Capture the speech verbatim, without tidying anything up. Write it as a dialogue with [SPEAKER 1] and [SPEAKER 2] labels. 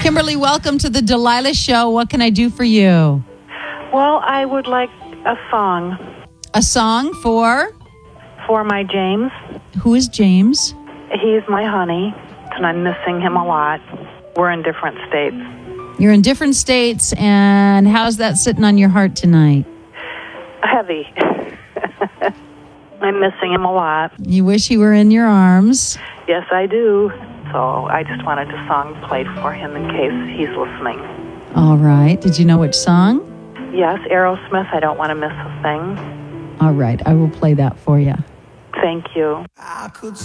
[SPEAKER 1] Kimberly, welcome to the Delilah Show. What can I do for you?
[SPEAKER 2] Well, I would like a song.
[SPEAKER 1] A song for?
[SPEAKER 2] For my James.
[SPEAKER 1] Who is James?
[SPEAKER 2] He's my honey, and I'm missing him a lot. We're in different states.
[SPEAKER 1] You're in different states, and how's that sitting on your heart tonight?
[SPEAKER 2] Heavy. I'm missing him a lot.
[SPEAKER 1] You wish he were in your arms.
[SPEAKER 2] Yes, I do. So I just wanted a song played for him in case he's listening.
[SPEAKER 1] All right. Did you know which song?
[SPEAKER 2] Yes, Aerosmith, I Don't Want to Miss a Thing.
[SPEAKER 1] All right. I will play that for you.
[SPEAKER 2] Thank you.
[SPEAKER 3] I could